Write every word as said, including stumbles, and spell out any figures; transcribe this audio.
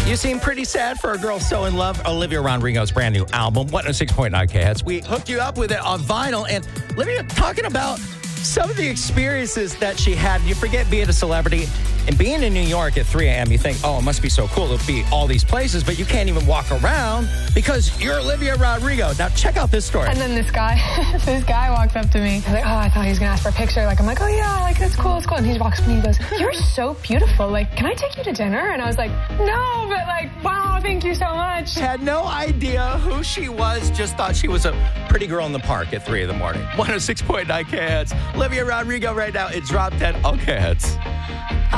You seem pretty sad for a girl so in love. Olivia Rodrigo's brand new album, one oh six point nine K Hits. We hooked you up with it on vinyl. And Olivia, talking about some of the experiences that she had. You forget being a celebrity and being in New York at three a.m. You think, oh, it must be so cool to be all these places, but you can't even walk around because you're Olivia Rodrigo. Now, check out this story. And then this guy, this guy walks up to me. He's like, oh, I thought he was going to ask for a picture. Like, I'm like, oh, yeah, like, that's cool, that's cool. And he walks up to me and he goes, you're so beautiful. Like, can I take you to dinner? And I was like, no, but like, wow, thank you so much. Had no idea who she was, just thought she was a pretty girl in the park at three in the morning. one oh six point nine K Hits. Olivia Rodrigo right now. It's Drop Dead on K Hits.